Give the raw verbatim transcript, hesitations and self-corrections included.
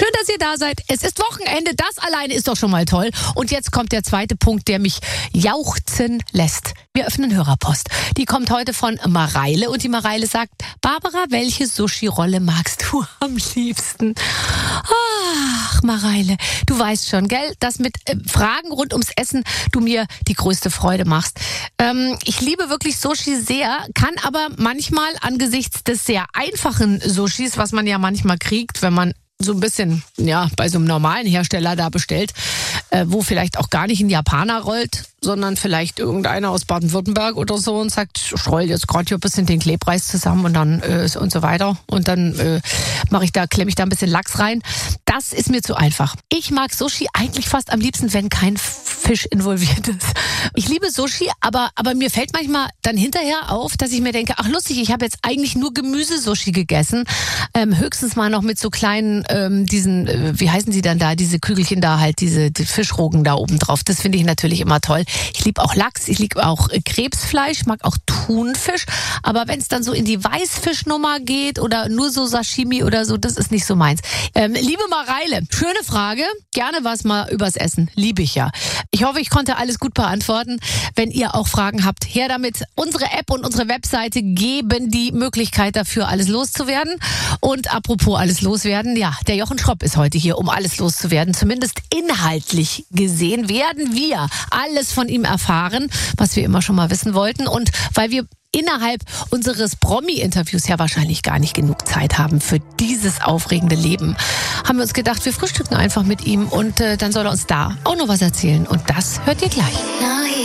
Schön, dass ihr da seid. Es ist Wochenende, das alleine ist doch schon mal toll. Und jetzt kommt der zweite Punkt, der mich jauchzen lässt. Wir öffnen Hörerpost. Die kommt heute von Mareile und die Mareile sagt, Barbara, welche Sushi-Rolle magst du am liebsten? Ach, Mareile, du weißt schon, gell, dass mit äh, Fragen rund ums Essen du mir die größte Freude machst. Ähm, ich liebe wirklich Sushi sehr, kann aber manchmal angesichts des sehr einfachen Sushis, was man ja manchmal kriegt, wenn man so ein bisschen, ja, bei so einem normalen Hersteller da bestellt, äh, wo vielleicht auch gar nicht ein Japaner rollt, sondern vielleicht irgendeiner aus Baden-Württemberg oder so und sagt, ich roll jetzt gerade hier ein bisschen den Klebreis zusammen und dann äh, und so weiter. Und dann äh, mache ich da, klemme ich da ein bisschen Lachs rein. Das ist mir zu einfach. Ich mag Sushi eigentlich fast am liebsten, wenn kein Fisch involviert ist. Ich liebe Sushi, aber, aber mir fällt manchmal dann hinterher auf, dass ich mir denke, ach lustig, ich habe jetzt eigentlich nur Gemüsesushi gegessen. Ähm, höchstens mal noch mit so kleinen, ähm, diesen, äh, wie heißen sie dann da, diese Kügelchen da halt, diese die Fischrogen da oben drauf. Das finde ich natürlich immer toll. Ich liebe auch Lachs, ich liebe auch äh, Krebsfleisch, mag auch Thunfisch. Aber wenn es dann so in die Weißfischnummer geht oder nur so Sashimi oder so, das ist nicht so meins. Ähm, liebe Mareile, schöne Frage. Gerne was mal übers Essen. Liebe ich ja. Ich hoffe, ich konnte alles gut beantworten. Wenn ihr auch Fragen habt, her damit. Unsere App und unsere Webseite geben die Möglichkeit dafür, alles loszuwerden. Und apropos alles loswerden, ja, der Jochen Schropp ist heute hier, um alles loszuwerden. Zumindest inhaltlich gesehen werden wir alles von ihm erfahren, was wir immer schon mal wissen wollten. Und weil wir innerhalb unseres Promi-Interviews ja wahrscheinlich gar nicht genug Zeit haben für dieses aufregende Leben, haben wir uns gedacht, wir frühstücken einfach mit ihm und äh, dann soll er uns da auch noch was erzählen. Und das hört ihr gleich.